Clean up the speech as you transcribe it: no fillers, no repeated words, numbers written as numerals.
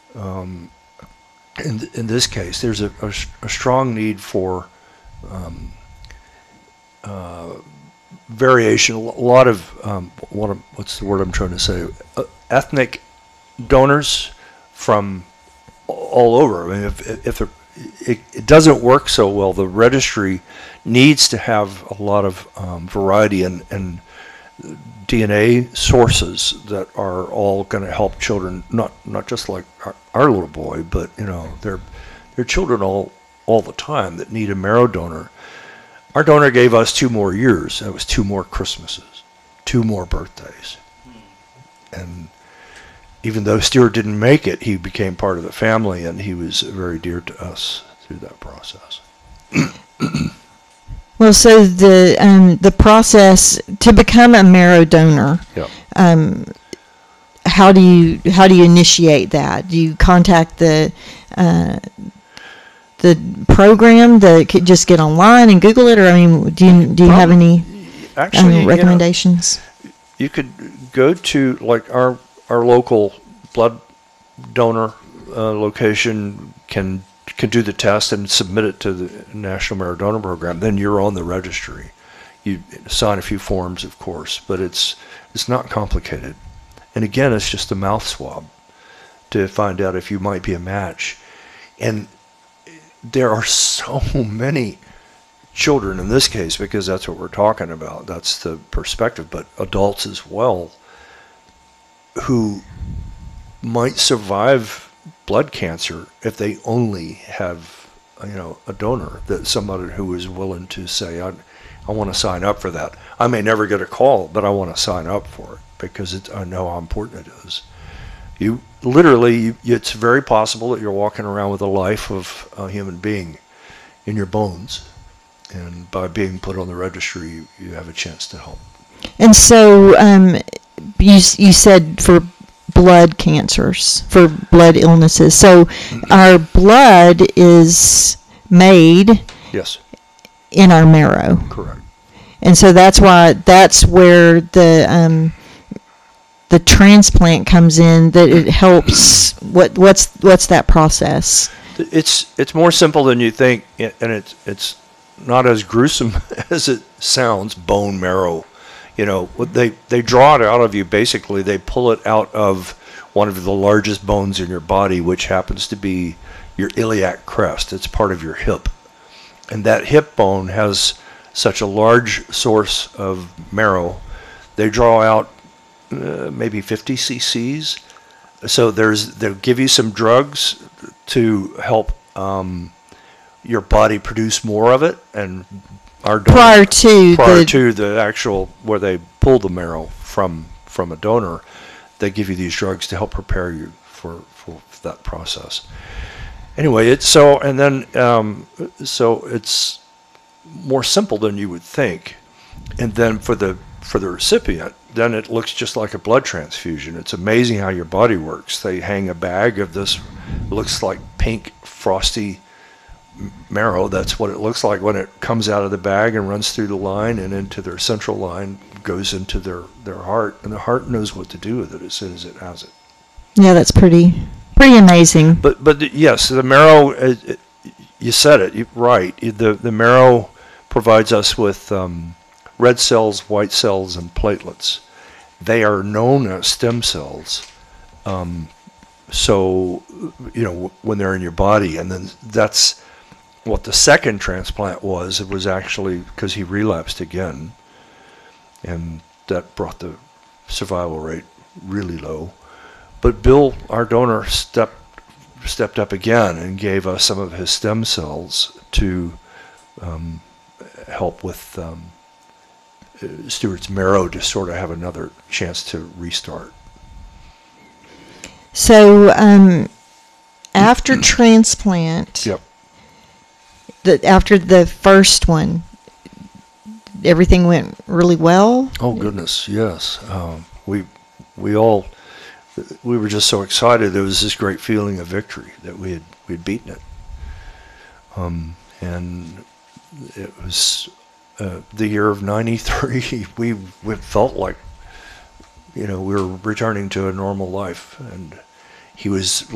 Um, in this case, there's a strong need for um, uh, variation. A lot of what's the word I'm trying to say? Ethnic donors from all over. I mean, if it doesn't work so well, the registry needs to have a lot of variety and DNA sources that are all going to help children, not just like our little boy, but they're children all the time that need a marrow donor. Our donor gave us 2 more years. That was 2 more Christmases, 2 more birthdays, and even though Stuart didn't make it, he became part of the family, and he was very dear to us through that process. Well, so the process to become a marrow donor, Yeah. How do you initiate that? Do you contact the program? Just get online and Google it, or I mean, do you have any recommendations? You could go to like our local blood donor location can do the test and submit it to the National Marrow Donor Program. Then you're on the registry. You sign a few forms, of course, but it's not complicated. And again, it's just a mouth swab to find out if you might be a match. And there are so many children in this case, because that's what we're talking about. That's the perspective, but adults as well, who might survive blood cancer if they only have a donor, that somebody who is willing to say, I want to sign up for that. I may never get a call, but I want to sign up for it because I know how important it is. You literally, it's very possible that you're walking around with the life of a human being in your bones, and by being put on the registry, you have a chance to help. And so you said for blood cancers, for blood illnesses. So our blood is made Yes. in our marrow. Correct. And so that's where the transplant comes in, that it helps. What's that process? It's more simple than you think, and it's not as gruesome as it sounds. Bone marrow, they draw it out of you. Basically, they pull it out of one of the largest bones in your body, which happens to be your iliac crest. It's part of your hip, and that hip bone has such a large source of marrow. They draw out maybe 50 cc's. So they'll give you some drugs to help your body produce more of it, and our donor, prior to the actual where they pull the marrow from a donor, they give you these drugs to help prepare you for that process. Anyway, it's more simple than you would think, and then for the recipient, then it looks just like a blood transfusion. It's amazing how your body works. They hang a bag of this, looks like pink, frosty marrow. That's what it looks like when it comes out of the bag and runs through the line and into their central line, goes into their heart, and the heart knows what to do with it as soon as it has it. Yeah, that's pretty amazing. But yes, the marrow, you said it right. The marrow provides us with red cells, white cells, and platelets. They are known as stem cells. So, when they're in your body, and then that's what the second transplant was. It was actually because he relapsed again, and that brought the survival rate really low. But Bill, our donor, stepped up again and gave us some of his stem cells to help with Stuart's marrow to sort of have another chance to restart. So after transplant, yep. After the first one, everything went really well? Oh goodness, yes. We were just so excited. There was this great feeling of victory that we'd beaten it. And it was the year of '93. We felt like we were returning to a normal life, and he was